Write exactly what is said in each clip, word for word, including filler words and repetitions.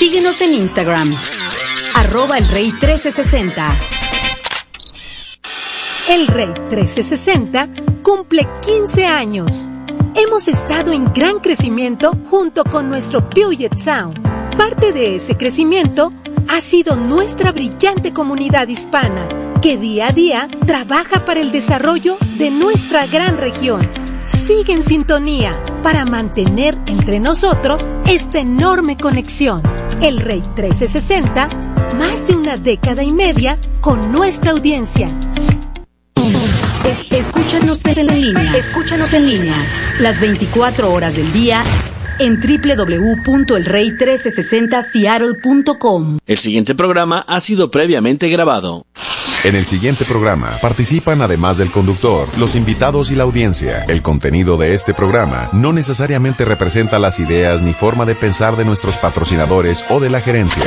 Síguenos en Instagram, arroba el Rey trece sesenta. El Rey trece sesenta cumple quince años. Hemos estado en gran crecimiento junto con nuestro Puget Sound. Parte de ese crecimiento ha sido nuestra brillante comunidad hispana, que día a día trabaja para el desarrollo de nuestra gran región. Sigue en sintonía para mantener entre nosotros esta enorme conexión. El Rey trece sesenta, más de una década y media con nuestra audiencia. Es, escúchanos en línea. Escúchanos en línea. Las veinticuatro horas del día en doble u doble u doble u punto el rey trece sesenta seattle punto com. El siguiente programa ha sido previamente grabado. En el siguiente programa participan, además del conductor, los invitados y la audiencia. El contenido de este programa no necesariamente representa las ideas ni forma de pensar de nuestros patrocinadores o de la gerencia.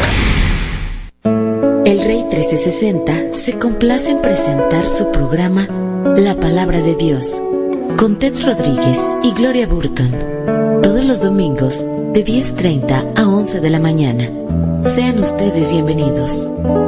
El Rey trece sesenta se complace en presentar su programa La Palabra de Dios con Ted Rodríguez y Gloria Burton, todos los domingos de diez treinta a once de la mañana. Sean ustedes bienvenidos.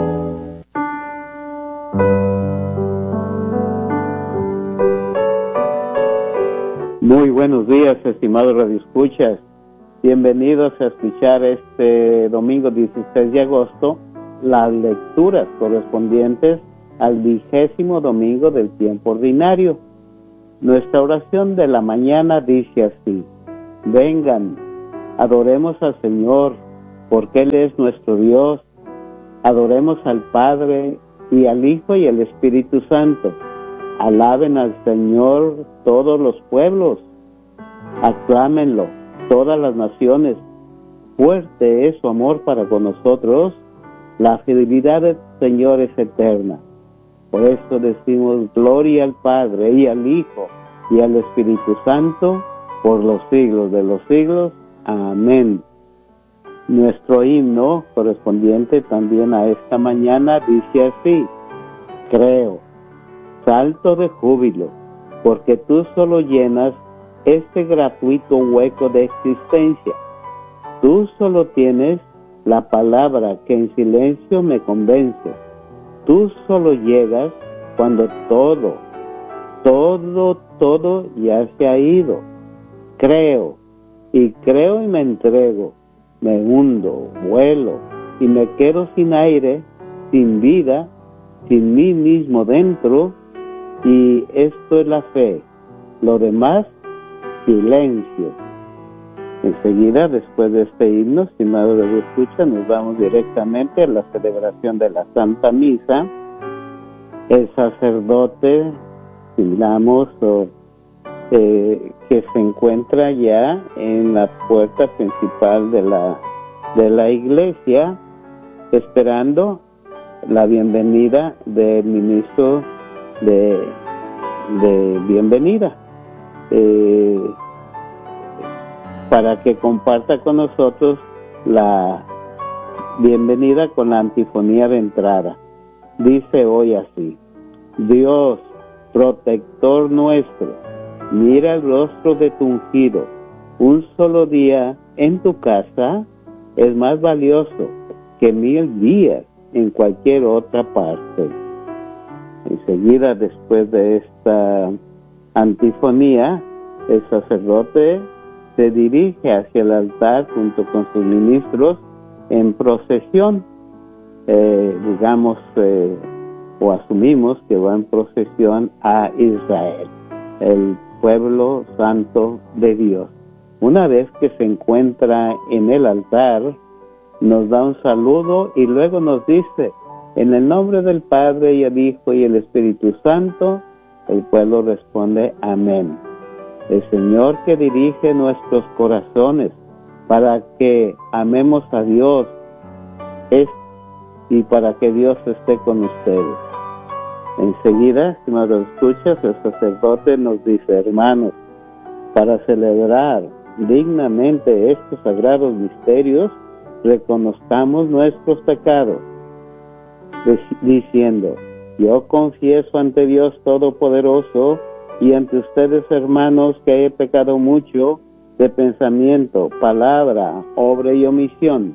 Muy buenos días, estimados radioescuchas. Bienvenidos a escuchar este domingo dieciséis de agosto las lecturas correspondientes al vigésimo domingo del tiempo ordinario. Nuestra oración de la mañana dice así: vengan, adoremos al Señor, porque Él es nuestro Dios. Adoremos al Padre y al Hijo y al Espíritu Santo. Alaben al Señor todos los pueblos. Aclámenlo todas las naciones. Fuerte es su amor para con nosotros. La fidelidad del Señor es eterna. Por eso decimos gloria al Padre y al Hijo y al Espíritu Santo por los siglos de los siglos. Amén. Nuestro himno correspondiente también a esta mañana dice así: creo, salto de júbilo, porque tú solo llenas este gratuito hueco de existencia. Tú solo tienes la palabra que en silencio me convence. Tú solo llegas cuando todo, todo, todo ya se ha ido. Creo, y creo y me entrego. Me hundo, vuelo, y me quedo sin aire, sin vida, sin mí mismo dentro, y esto es la fe. Lo demás, silencio. Enseguida, después de este himno, estimados de escucha, nos vamos directamente a la celebración de la Santa Misa. El sacerdote, digamos, o, eh, que se encuentra ya en la puerta principal de la de la iglesia, esperando la bienvenida del ministro de, de bienvenida. Eh, para que comparta con nosotros la bienvenida con la antifonía de entrada. Dice hoy así: Dios, protector nuestro, mira el rostro de tu ungido. Un solo día en tu casa es más valioso que mil días en cualquier otra parte. Enseguida, después de esta antifonía, el sacerdote se dirige hacia el altar junto con sus ministros en procesión. Eh, digamos, eh, o asumimos que va en procesión a Israel, el pueblo santo de Dios. Una vez que se encuentra en el altar, nos da un saludo y luego nos dice: en el nombre del Padre y el Hijo y el Espíritu Santo. El pueblo responde: amén. El Señor que dirige nuestros corazones para que amemos a Dios es, y para que Dios esté con ustedes. Enseguida, estimados escuchas, el sacerdote nos dice: hermanos, para celebrar dignamente estos sagrados misterios, reconozcamos nuestros pecados, diciendo: yo confieso ante Dios Todopoderoso y ante ustedes, hermanos, que he pecado mucho de pensamiento, palabra, obra y omisión,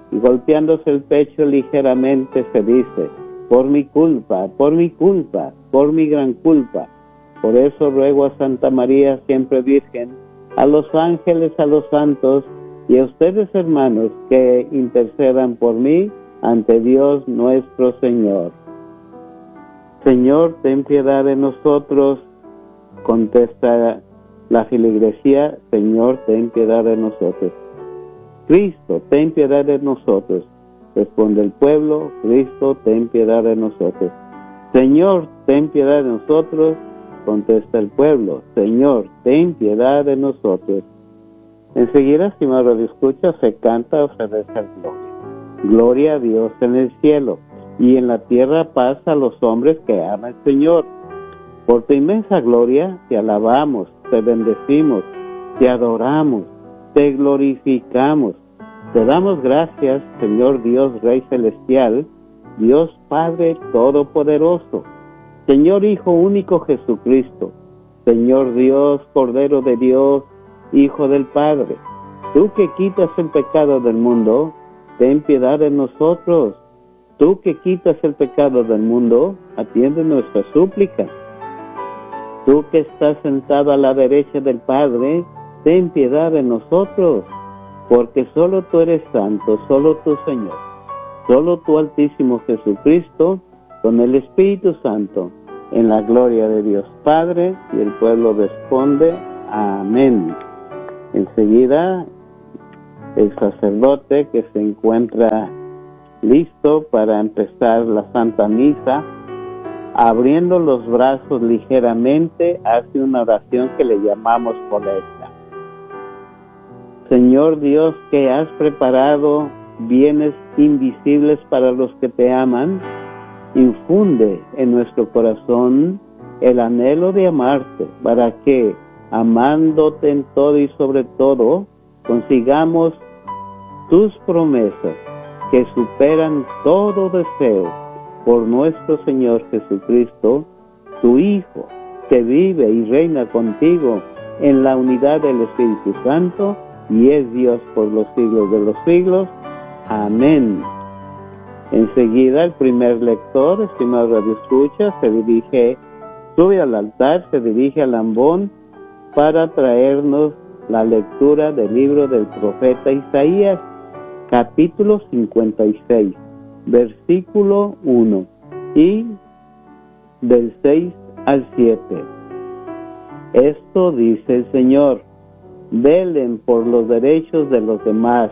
y golpeándose el pecho ligeramente se dice: por mi culpa, por mi culpa, por mi gran culpa. Por eso ruego a Santa María, siempre Virgen, a los ángeles, a los santos y a ustedes, hermanos, que intercedan por mí ante Dios nuestro Señor. Señor, ten piedad de nosotros. Contesta la feligresía: Señor, ten piedad de nosotros. Cristo, ten piedad de nosotros. Responde el pueblo: Cristo, ten piedad de nosotros. Señor, ten piedad de nosotros. Contesta el pueblo: Señor, ten piedad de nosotros. Enseguida, estimado Radio Escucha, se canta o se reza el gloria. Gloria a Dios en el cielo, y en la tierra paz a los hombres que aman al Señor. Por tu inmensa gloria te alabamos, te bendecimos, te adoramos, te glorificamos. Te damos gracias, Señor Dios Rey Celestial, Dios Padre Todopoderoso, Señor Hijo único Jesucristo, Señor Dios, Cordero de Dios, Hijo del Padre. Tú que quitas el pecado del mundo, ten piedad de nosotros. Tú que quitas el pecado del mundo, atiende nuestra súplica. Tú que estás sentado a la derecha del Padre, ten piedad de nosotros, porque solo tú eres santo, solo tú, Señor, solo tú, Altísimo Jesucristo, con el Espíritu Santo, en la gloria de Dios Padre. Y el pueblo responde: amén. Enseguida, el sacerdote, que se encuentra listo para empezar la Santa Misa, abriendo los brazos ligeramente, hace una oración que le llamamos colecta. Señor Dios, que has preparado bienes invisibles para los que te aman, infunde en nuestro corazón el anhelo de amarte, para que, amándote en todo y sobre todo, consigamos tus promesas que superan todo deseo, por nuestro Señor Jesucristo, tu Hijo, que vive y reina contigo en la unidad del Espíritu Santo, y es Dios por los siglos de los siglos. Amén. Enseguida, el primer lector, estimado Radio Escucha, se dirige, sube al altar, se dirige al ambón para traernos la lectura del libro del profeta Isaías, capítulo cincuenta y seis, versículo uno, y del seis al siete. Esto dice el Señor: velen por los derechos de los demás,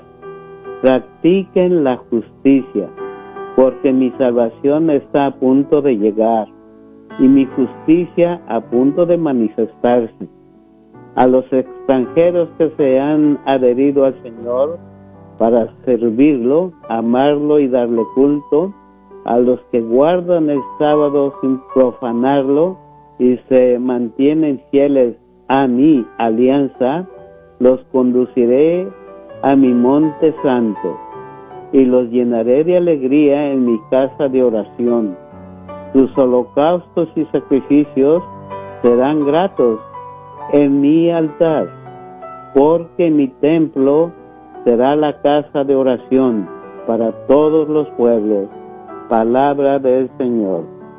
practiquen la justicia, porque mi salvación está a punto de llegar, y mi justicia a punto de manifestarse. A los extranjeros que se han adherido al Señor para servirlo, amarlo y darle culto, a los que guardan el sábado sin profanarlo y se mantienen fieles a mi alianza, los conduciré a mi monte santo y los llenaré de alegría en mi casa de oración. Sus holocaustos y sacrificios serán gratos en mi altar, porque mi templo será la casa de oración para todos los pueblos. Palabra del Señor.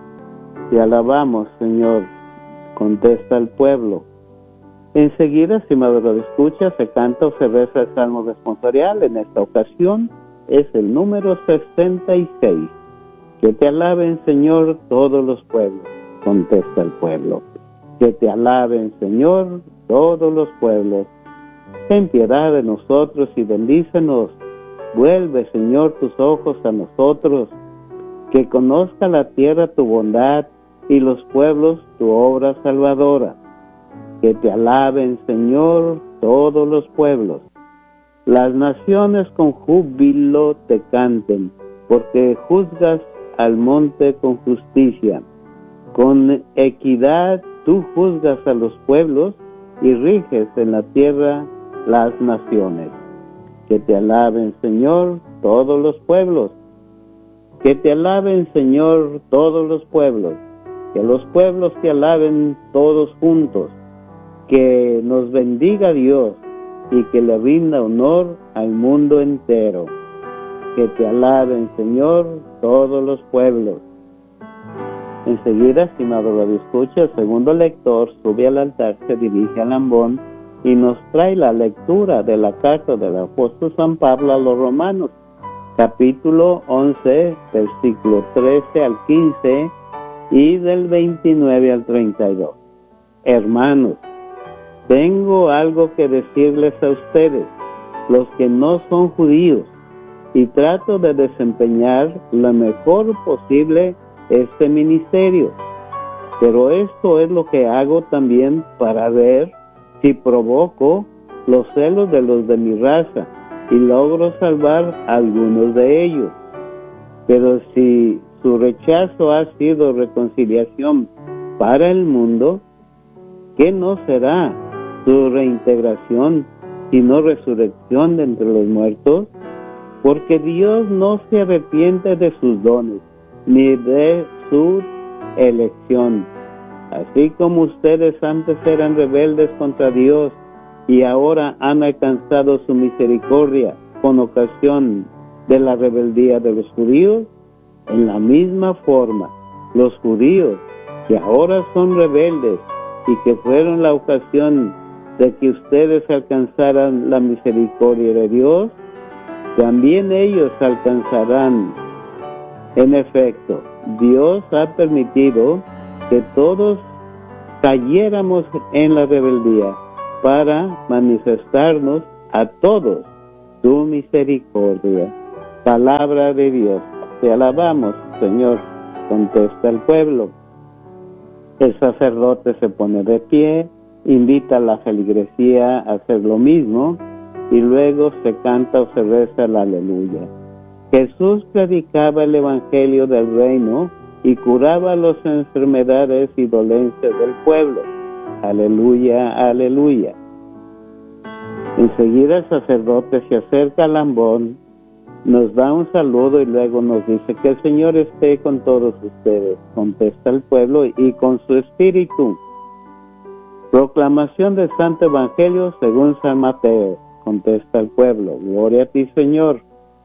Te alabamos, Señor, contesta el pueblo. Enseguida, estimado Radio Escucha, se canta o se reza el Salmo responsorial. En esta ocasión es el número sesenta y seis. Que te alaben, Señor, todos los pueblos, contesta el pueblo. Que te alaben, Señor, todos los pueblos. Ten piedad de nosotros y bendícenos. Vuelve, Señor, tus ojos a nosotros. Que conozca la tierra tu bondad y los pueblos tu obra salvadora. Que te alaben, Señor, todos los pueblos. Las naciones con júbilo te canten, porque juzgas al monte con justicia. Con equidad tú juzgas a los pueblos y riges en la tierra las naciones. Que te alaben, Señor, todos los pueblos. Que te alaben, Señor, todos los pueblos. Que los pueblos te alaben todos juntos. Que nos bendiga Dios y que le rinda honor al mundo entero. que te alaben, Señor, todos los pueblos. Enseguida, estimado radioescucha, el segundo lector sube al altar, se dirige al ambón y nos trae la lectura de la carta del apóstol San Pablo a los romanos, capítulo once, versículo trece al quince y del veintinueve al treinta y dos. Hermanos, tengo algo que decirles a ustedes, los que no son judíos, y trato de desempeñar lo mejor posible este ministerio. Pero esto es lo que hago también para ver si provoco los celos de los de mi raza y logro salvar a algunos de ellos. Pero si su rechazo ha sido reconciliación para el mundo, ¿qué no será su reintegración sino resurrección de entre los muertos? Porque Dios no se arrepiente de sus dones, ni de su elección. Así como ustedes antes eran rebeldes contra Dios y ahora han alcanzado su misericordia con ocasión de la rebeldía de los judíos, en la misma forma, los judíos que ahora son rebeldes y que fueron la ocasión de que ustedes alcanzaran la misericordia de Dios, también ellos alcanzarán. En efecto, Dios ha permitido que todos cayéramos en la rebeldía para manifestarnos a todos su misericordia. Palabra de Dios. Te alabamos, Señor, contesta el pueblo. El sacerdote se pone de pie, invita a la feligresía a hacer lo mismo y luego se canta o se reza el aleluya. Jesús predicaba el evangelio del reino y curaba las enfermedades y dolencias del pueblo. Aleluya, aleluya. Enseguida el sacerdote se acerca al ambón, nos da un saludo y luego nos dice que el Señor esté con todos ustedes. Contesta el pueblo y con su espíritu. Proclamación del Santo Evangelio según San Mateo. Contesta el pueblo. Gloria a ti, Señor.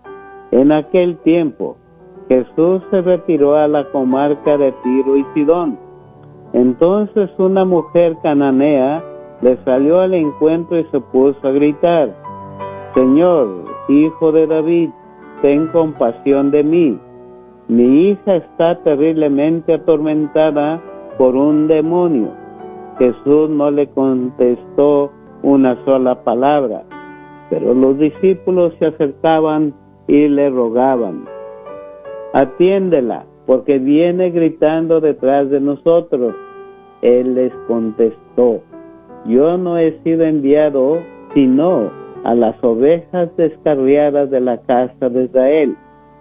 En aquel tiempo, Jesús se retiró a la comarca de Tiro y Sidón. Entonces una mujer cananea le salió al encuentro y se puso a gritar: Señor, Hijo de David, ten compasión de mí. Mi hija está terriblemente atormentada por un demonio. Jesús no le contestó una sola palabra, pero los discípulos se acercaban y le rogaban: atiéndela, porque viene gritando detrás de nosotros. Él les contestó: yo no he sido enviado sino a las ovejas descarriadas de la casa de Israel.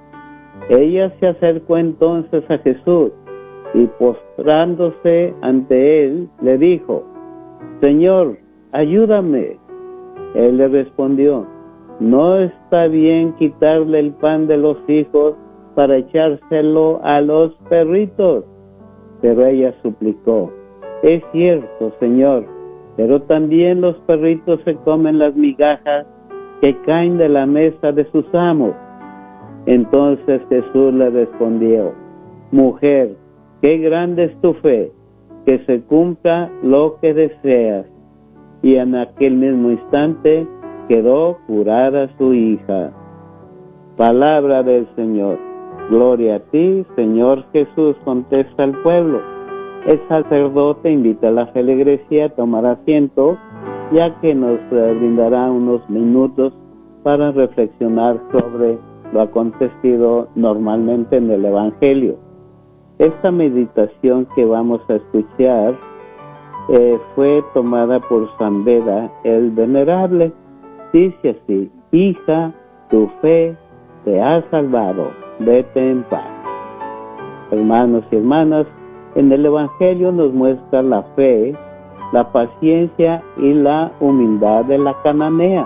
Ella se acercó entonces a Jesús y postrándose ante él le dijo: Señor, ayúdame. Él le respondió: no está bien quitarle el pan de los hijos para echárselo a los perritos. Pero ella suplicó: es cierto, Señor, pero también los perritos se comen las migajas que caen de la mesa de sus amos. Entonces Jesús le respondió: mujer, qué grande es tu fe, que se cumpla lo que deseas. Y en aquel mismo instante quedó curada su hija. Palabra del Señor. Gloria a ti, Señor Jesús, contesta el pueblo. El sacerdote invita a la feligresía a tomar asiento, ya que nos brindará unos minutos para reflexionar sobre lo acontecido normalmente en el Evangelio. Esta meditación que vamos a escuchar eh, fue tomada por San Beda el Venerable. Dice así: hija, tu fe te ha salvado, vete en paz. Hermanos y hermanas, en el Evangelio nos muestra la fe, la paciencia y la humildad de la cananea.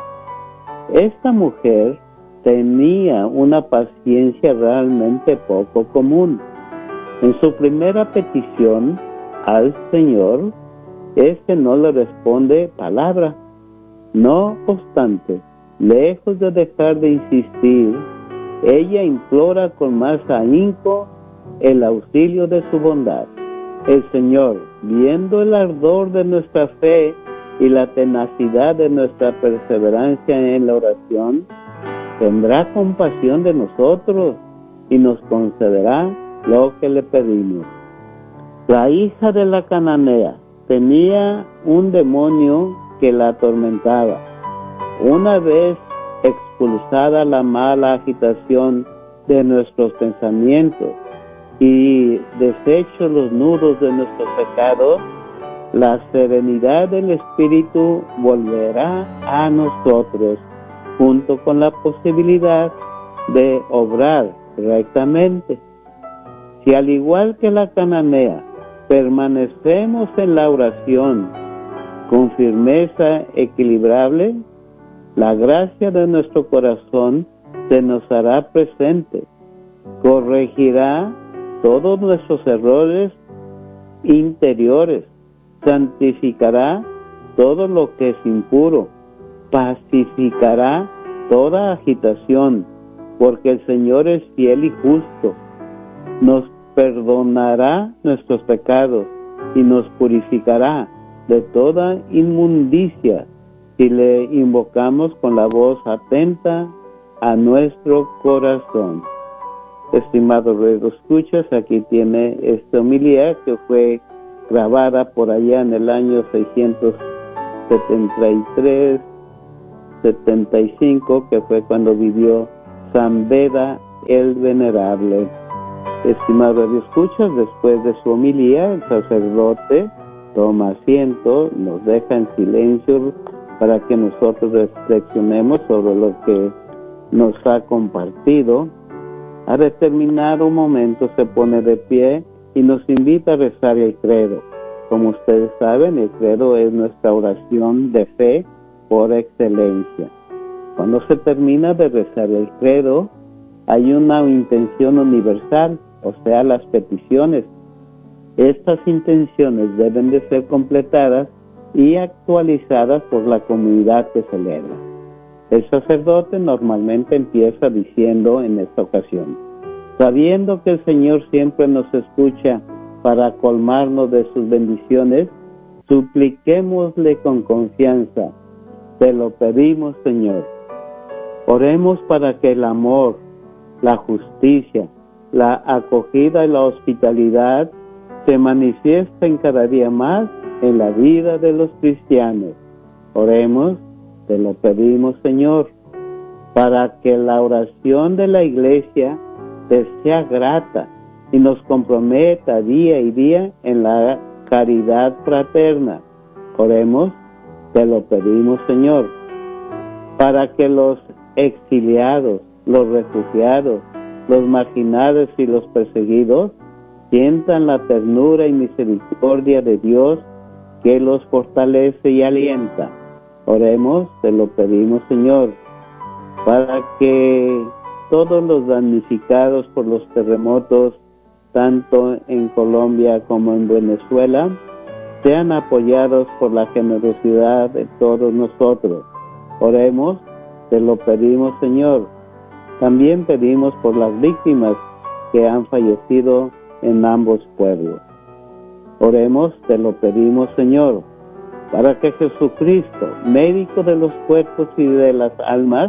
Esta mujer tenía una paciencia realmente poco común. En su primera petición al Señor, este no le responde palabra. No obstante, lejos de dejar de insistir, Ella implora con más ahínco el auxilio de su bondad. El Señor, viendo el ardor de nuestra fe y la tenacidad de nuestra perseverancia en la oración, tendrá compasión de nosotros y nos concederá lo que le pedimos. La hija de la cananea tenía un demonio que la atormentaba. Una vez expulsada la mala agitación de nuestros pensamientos y deshechos los nudos de nuestros pecados, la serenidad del Espíritu volverá a nosotros, junto con la posibilidad de obrar rectamente. Si al igual que la cananea permanecemos en la oración con firmeza equilibrable, la gracia de nuestro corazón se nos hará presente, corregirá todos nuestros errores interiores, santificará todo lo que es impuro, pacificará toda agitación, porque el Señor es fiel y justo. Nos perdonará nuestros pecados y nos purificará de toda inmundicia si le invocamos con la voz atenta a nuestro corazón. Estimados radioescuchas, aquí tiene esta homilía que fue grabada por allá en el año seiscientos setenta y tres, setenta y cinco, que fue cuando vivió San Beda el Venerable. Estimados radioescuchas, después de su homilía, el sacerdote toma asiento, nos deja en silencio para que nosotros reflexionemos sobre lo que nos ha compartido. A determinado momento se pone de pie y nos invita a rezar el credo. Como ustedes saben, el credo es nuestra oración de fe por excelencia. Cuando se termina de rezar el credo, hay una intención universal, o sea, las peticiones. Estas intenciones deben de ser completadas y actualizadas por la comunidad que celebra. El sacerdote normalmente empieza diciendo en esta ocasión: sabiendo que el Señor siempre nos escucha para colmarnos de sus bendiciones, supliquémosle con confianza. Te lo pedimos, Señor. Oremos para que el amor, la justicia, la acogida y la hospitalidad se manifiesten cada día más en la vida de los cristianos. Oremos, te lo pedimos, Señor, para que la oración de la Iglesia te sea grata y nos comprometa día y día en la caridad fraterna. Oremos, te lo pedimos, Señor, para que los exiliados, los refugiados, los marginados y los perseguidos sientan la ternura y misericordia de Dios que los fortalece y alienta. Oremos, te lo pedimos, Señor, para que todos los damnificados por los terremotos, tanto en Colombia como en Venezuela, sean apoyados por la generosidad de todos nosotros. Oremos, te lo pedimos, Señor. También pedimos por las víctimas que han fallecido en ambos pueblos. Oremos, te lo pedimos, Señor, para que Jesucristo, médico de los cuerpos y de las almas,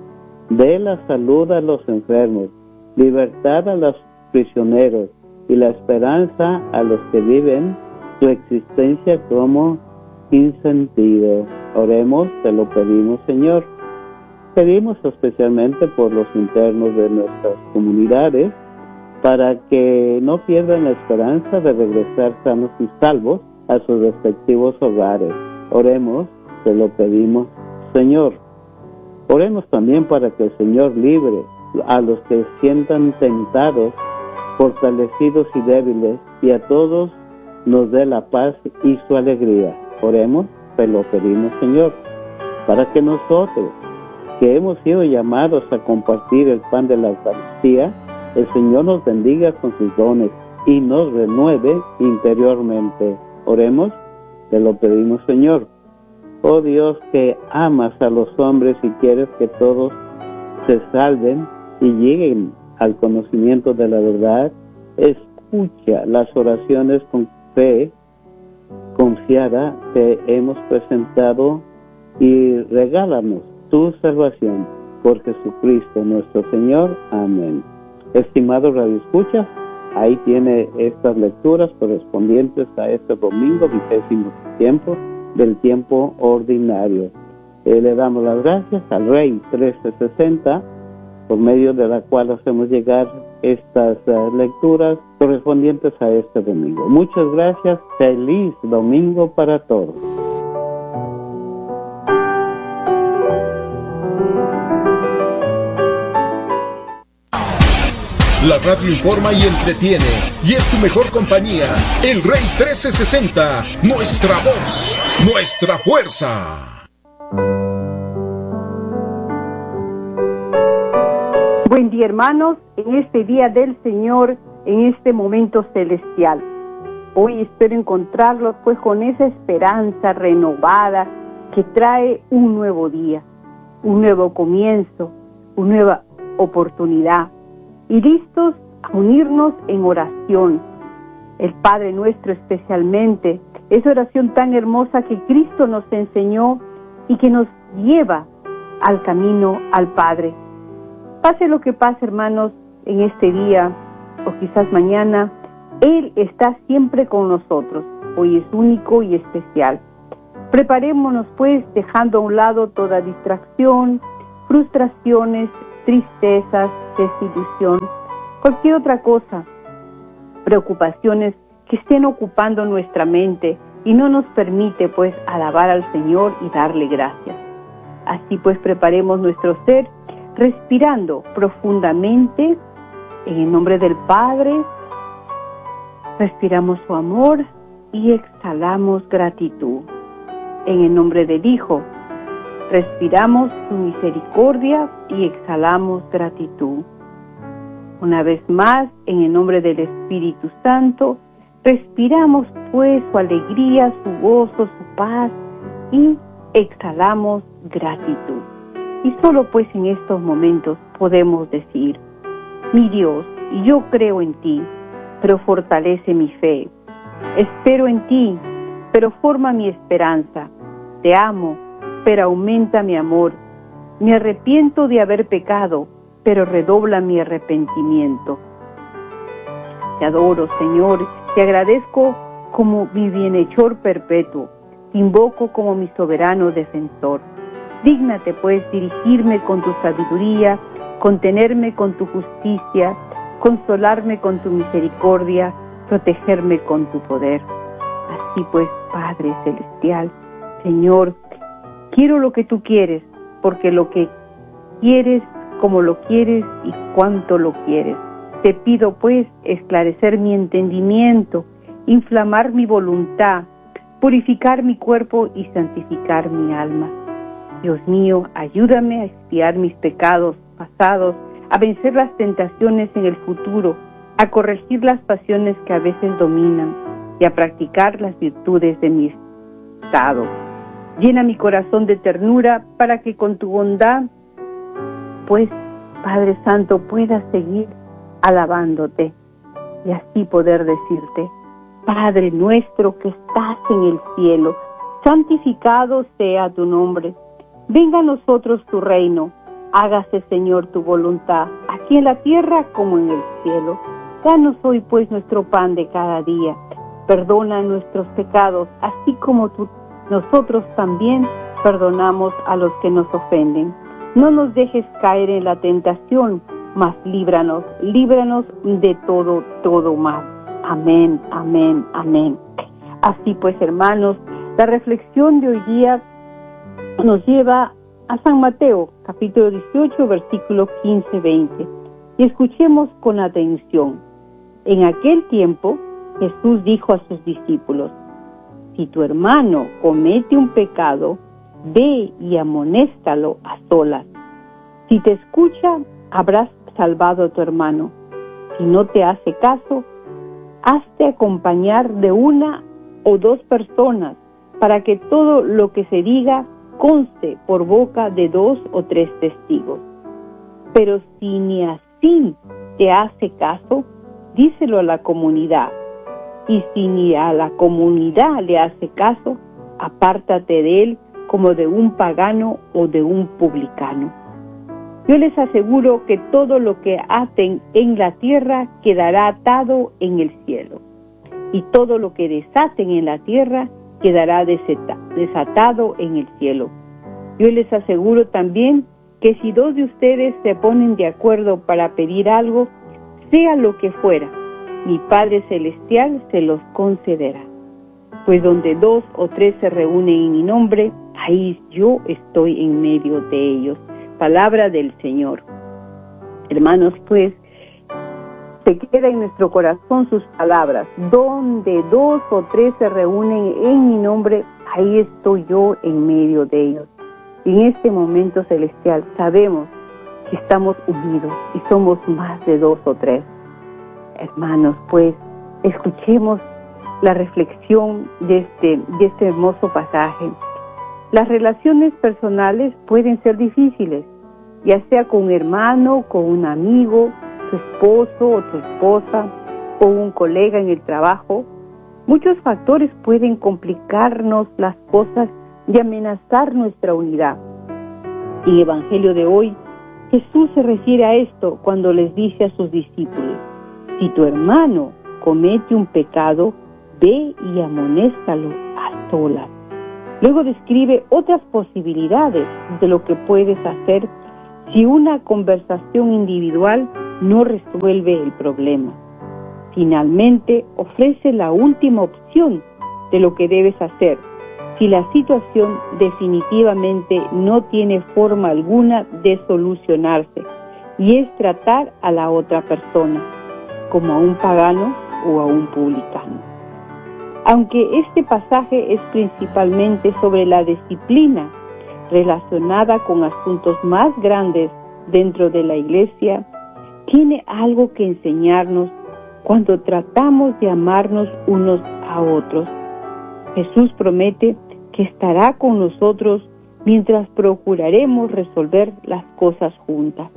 dé la salud a los enfermos, libertad a los prisioneros y la esperanza a los que viven su existencia como sin sentido. Oremos, te lo pedimos, Señor. Pedimos especialmente por los internos de nuestras comunidades, para que no pierdan la esperanza de regresar sanos y salvos a sus respectivos hogares. Oremos, te lo pedimos, Señor. Oremos también para que el Señor libre a los que sientan tentados, fortalecidos y débiles, y a todos nos dé la paz y su alegría. Oremos, te lo pedimos, Señor, para que nosotros, que hemos sido llamados a compartir el pan de la Eucaristía, el Señor nos bendiga con sus dones y nos renueve interiormente. Oremos, te lo pedimos, Señor. Oh Dios, que amas a los hombres y quieres que todos se salven, y lleguen al conocimiento de la verdad. Escucha las oraciones con fe confiada que hemos presentado y regálanos tu salvación por Jesucristo nuestro Señor. Amén. Estimado Radio Escucha, ahí tiene estas lecturas correspondientes a este domingo, vigésimo tiempo del tiempo ordinario. Eh, le damos las gracias al Rey trece sesenta, por medio de la cual hacemos llegar estas uh, lecturas correspondientes a este domingo. Muchas gracias. Feliz domingo para todos. La radio informa y entretiene, y es tu mejor compañía. El Rey trece sesenta, nuestra voz, nuestra fuerza. Buen día, hermanos, en este día del Señor, en este momento celestial. Hoy espero encontrarlos pues con esa esperanza renovada que trae un nuevo día, un nuevo comienzo, una nueva oportunidad, y listos a unirnos en oración. El Padre Nuestro especialmente, esa oración tan hermosa que Cristo nos enseñó y que nos lleva al camino al Padre. Pase lo que pase, hermanos, en este día o quizás mañana, Él está siempre con nosotros. Hoy es único y especial. Preparémonos pues dejando a un lado toda distracción, frustraciones, tristezas, desilusión, cualquier otra cosa, preocupaciones que estén ocupando nuestra mente y no nos permite pues alabar al Señor y darle gracias. Así pues preparemos nuestro ser respirando profundamente en el nombre del Padre, respiramos su amor y exhalamos gratitud. En el nombre del Hijo, respiramos su misericordia y exhalamos gratitud. Una vez más, en el nombre del Espíritu Santo, respiramos pues su alegría, su gozo, su paz y exhalamos gratitud. Y solo pues en estos momentos podemos decir: mi Dios, yo creo en ti, pero fortalece mi fe. Espero en ti, pero forma mi esperanza. Te amo, pero aumenta mi amor. Me arrepiento de haber pecado, pero redobla mi arrepentimiento. Te adoro, Señor, te agradezco como mi bienhechor perpetuo, te invoco como mi soberano defensor. Dígnate, pues, dirigirme con tu sabiduría, contenerme con tu justicia, consolarme con tu misericordia, protegerme con tu poder. Así pues, Padre Celestial, Señor, quiero lo que tú quieres, porque lo que quieres, como lo quieres y cuánto lo quieres. Te pido, pues, esclarecer mi entendimiento, inflamar mi voluntad, purificar mi cuerpo y santificar mi alma. Dios mío, ayúdame a expiar mis pecados pasados, a vencer las tentaciones en el futuro, a corregir las pasiones que a veces dominan y a practicar las virtudes de mi estado. Llena mi corazón de ternura para que con tu bondad, pues, Padre Santo, pueda seguir alabándote y así poder decirte: Padre nuestro que estás en el cielo, santificado sea tu nombre. Venga a nosotros tu reino. Hágase, Señor, tu voluntad, aquí en la tierra como en el cielo. Danos hoy, pues, nuestro pan de cada día. Perdona nuestros pecados, así como tú, nosotros también perdonamos a los que nos ofenden. No nos dejes caer en la tentación, mas líbranos, líbranos de todo, todo mal. Amén, amén, amén. Así pues, hermanos, la reflexión de hoy día nos lleva a San Mateo, capítulo dieciocho, versículos quince veinte. Y escuchemos con atención. En aquel tiempo, Jesús dijo a sus discípulos: si tu hermano comete un pecado, ve y amonéstalo a solas. Si te escucha, habrás salvado a tu hermano. Si no te hace caso, hazte acompañar de una o dos personas, para que todo lo que se diga conste por boca de dos o tres testigos. Pero si ni así te hace caso, díselo a la comunidad. Y si ni a la comunidad le hace caso, apártate de él como de un pagano o de un publicano. Yo les aseguro que todo lo que aten en la tierra quedará atado en el cielo, y todo lo que desaten en la tierra quedará desatado en el cielo. Yo les aseguro también que si dos de ustedes se ponen de acuerdo para pedir algo, sea lo que fuera, mi Padre Celestial se los concederá. Pues donde dos o tres se reúnen en mi nombre, ahí yo estoy en medio de ellos. Palabra del Señor. Hermanos, pues, se queda en nuestro corazón sus palabras. Donde dos o tres se reúnen en mi nombre, ahí estoy yo en medio de ellos. Y en este momento celestial sabemos que estamos unidos y somos más de dos o tres. Hermanos, pues, escuchemos la reflexión de este, de este hermoso pasaje. Las relaciones personales pueden ser difíciles, ya sea con un hermano, con un amigo, tu esposo o tu esposa, o un colega en el trabajo. Muchos factores pueden complicarnos las cosas y amenazar nuestra unidad. En el Evangelio de hoy, Jesús se refiere a esto cuando les dice a sus discípulos: si tu hermano comete un pecado, ve y amonéstalo a solas. Luego describe otras posibilidades de lo que puedes hacer si una conversación individual no resuelve el problema. Finalmente, ofrece la última opción de lo que debes hacer si la situación definitivamente no tiene forma alguna de solucionarse, y es tratar a la otra persona como a un pagano o a un publicano. Aunque este pasaje es principalmente sobre la disciplina relacionada con asuntos más grandes dentro de la iglesia, tiene algo que enseñarnos cuando tratamos de amarnos unos a otros. Jesús promete que estará con nosotros mientras procuraremos resolver las cosas juntas.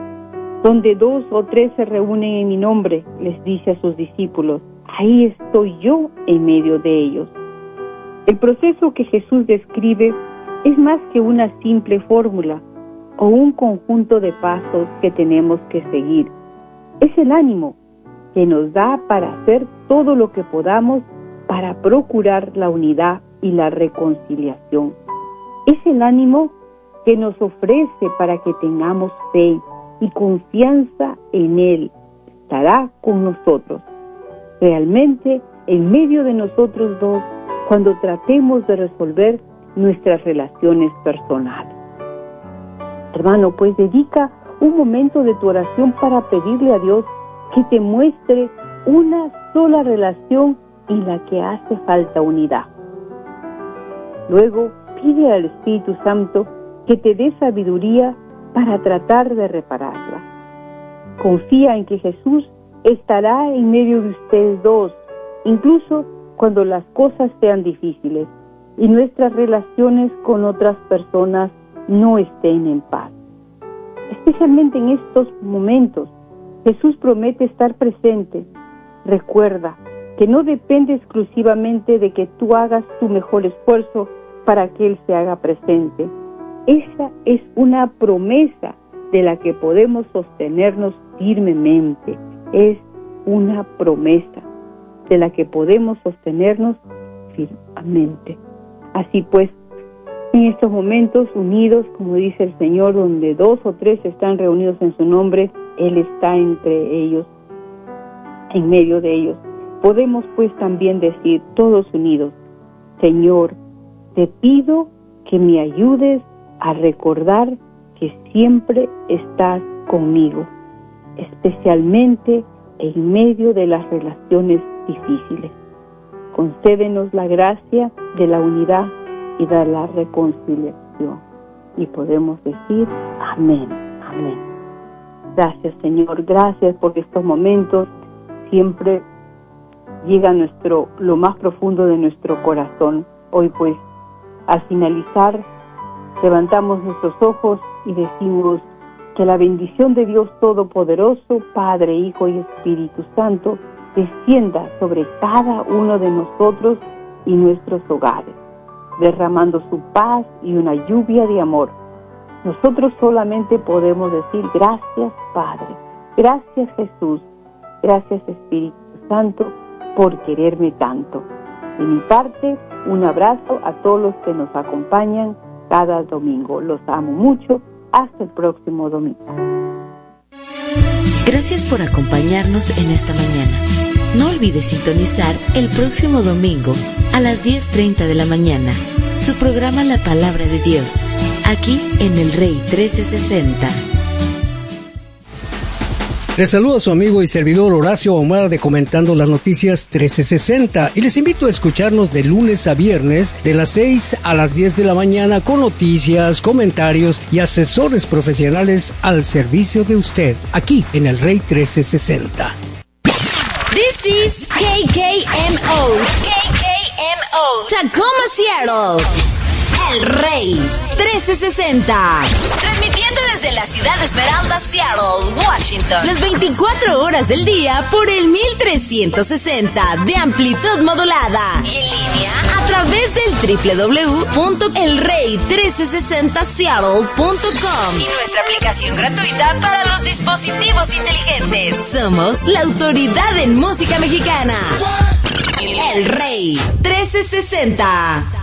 Donde dos o tres se reúnen en mi nombre, les dice a sus discípulos, ahí estoy yo en medio de ellos. El proceso que Jesús describe es más que una simple fórmula o un conjunto de pasos que tenemos que seguir. Es el ánimo que nos da para hacer todo lo que podamos para procurar la unidad y la reconciliación. Es el ánimo que nos ofrece para que tengamos fe y confianza en Él. Estará con nosotros, realmente en medio de nosotros dos, cuando tratemos de resolver nuestras relaciones personales. Hermano, pues dedica un momento de tu oración para pedirle a Dios que te muestre una sola relación en la que hace falta unidad. Luego, pide al Espíritu Santo que te dé sabiduría para tratar de repararla. Confía en que Jesús estará en medio de ustedes dos, incluso cuando las cosas sean difíciles y nuestras relaciones con otras personas no estén en paz. Especialmente en estos momentos, Jesús promete estar presente. Recuerda que no depende exclusivamente de que tú hagas tu mejor esfuerzo para que Él se haga presente. Esa es una promesa de la que podemos sostenernos firmemente. Es una promesa de la que podemos sostenernos firmemente. Así pues, en estos momentos unidos, como dice el Señor, donde dos o tres están reunidos en su nombre, Él está entre ellos, en medio de ellos. Podemos pues también decir, todos unidos, Señor, te pido que me ayudes a recordar que siempre estás conmigo, especialmente en medio de las relaciones difíciles. Concédenos la gracia de la unidad y de la reconciliación. Y podemos decir, amén, amén. Gracias, Señor, gracias porque estos momentos siempre llegan a nuestro, lo más profundo de nuestro corazón. Hoy pues, al finalizar, levantamos nuestros ojos y decimos, Que la bendición de Dios Todopoderoso, Padre, Hijo y Espíritu Santo, descienda sobre cada uno de nosotros y nuestros hogares, derramando su paz y una lluvia de amor. Nosotros solamente podemos decir gracias, Padre, gracias, Jesús, gracias, Espíritu Santo, por quererme tanto. De mi parte, un abrazo a todos los que nos acompañan cada domingo. Los amo mucho. Hasta el próximo domingo. Gracias por acompañarnos en esta mañana. No olvides sintonizar el próximo domingo a las diez treinta de la mañana su programa La Palabra de Dios, aquí en el Rey trece sesenta. Les saluda a su amigo y servidor Horacio Ahumada de Comentando las Noticias trece sesenta y les invito a escucharnos de lunes a viernes de las seis a las diez de la mañana con noticias, comentarios y asesores profesionales al servicio de usted, aquí en el Rey trece sesenta. This is K K M O, K K M O, Tacoma, Seattle. El Rey trece sesenta, transmitiendo desde la ciudad de Esmeralda, Seattle, Washington, las veinticuatro horas del día por el mil trescientos sesenta de amplitud modulada y en línea a través del doble u doble u doble u punto el rey trece sesenta seattle punto com y nuestra aplicación gratuita para los dispositivos inteligentes. Somos la autoridad en música mexicana. El Rey trece sesenta.